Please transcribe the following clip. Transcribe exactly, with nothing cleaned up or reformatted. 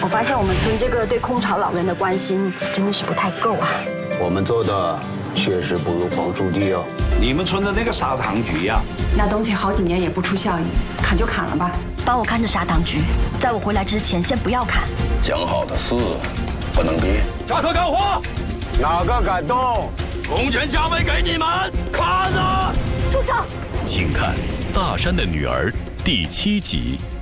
我发现我们村这个对空巢老人的关心真的是不太够啊。 我们做的确实不如黄书记哦。 你们村的那个砂糖局呀、啊， 那东西好几年也不出效益，砍就砍了吧。 帮我看着砂糖局，在我回来之前先不要砍。 讲好的事不能变。 下车干活。 哪个敢动？ 工钱加倍给你们，看着。 住手！ 请看《大山的女儿》第七集。